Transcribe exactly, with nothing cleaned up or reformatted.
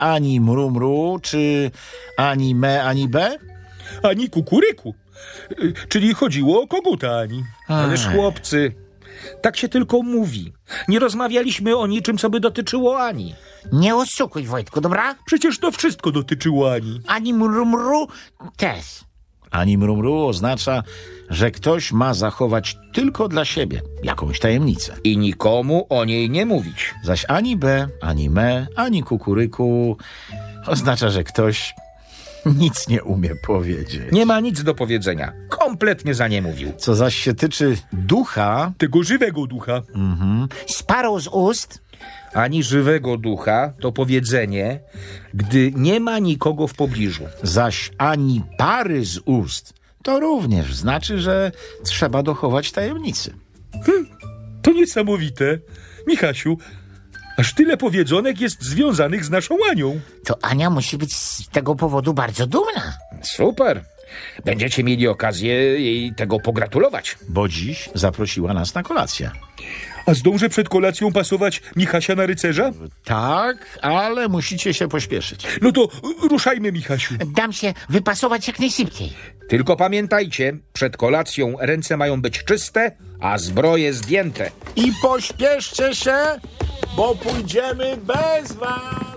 ani mrumru, czy ani me, ani be? Ani kukuryku. Y, Czyli chodziło o koguta Ani. Ależ chłopcy, tak się tylko mówi. Nie rozmawialiśmy o niczym, co by dotyczyło Ani. Nie oszukuj, Wojtku, dobra? Przecież to wszystko dotyczyło Ani. Ani mrumru też. Ani mrumru oznacza, że ktoś ma zachować tylko dla siebie jakąś tajemnicę. I nikomu o niej nie mówić. Zaś ani be, ani me, ani kukuryku oznacza, że ktoś nic nie umie powiedzieć. Nie ma nic do powiedzenia. Kompletnie za nie mówił. Co zaś się tyczy ducha, Tego żywego ducha. Sparł z ust. Ani żywego ducha to powiedzenie, gdy nie ma nikogo w pobliżu. zaś ani pary z ust, to również znaczy, że trzeba dochować tajemnicy. To niesamowite. Michasiu, aż tyle powiedzonek jest związanych z naszą Anią. To Ania musi być z tego powodu bardzo dumna. Super. Będziecie mieli okazję jej tego pogratulować. Bo dziś zaprosiła nas na kolację. A zdążę przed kolacją pasować Michasia na rycerza? Tak, ale musicie się pośpieszyć. No to ruszajmy, Michasiu. Dam się wypasować jak najszybciej. Tylko pamiętajcie, przed kolacją ręce mają być czyste, a zbroje zdjęte. I pośpieszcie się, bo pójdziemy bez was.